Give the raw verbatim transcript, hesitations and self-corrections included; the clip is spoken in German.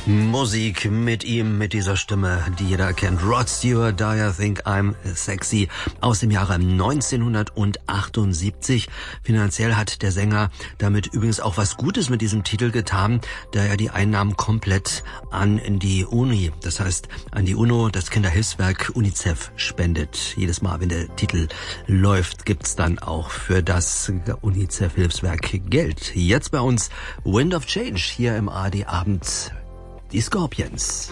Musik mit ihm, mit dieser Stimme, die jeder kennt. Rod Stewart, Do You Think I'm Sexy, aus dem Jahre neunzehnhundertachtundsiebzig. Finanziell hat der Sänger damit übrigens auch was Gutes mit diesem Titel getan, da er die Einnahmen komplett an die Uni, das heißt an die UNO, das Kinderhilfswerk UNICEF, spendet. Jedes Mal, wenn der Titel läuft, gibt's dann auch für das UNICEF-Hilfswerk Geld. Jetzt bei uns Wind of Change hier im A R D Abend. Die Scorpions.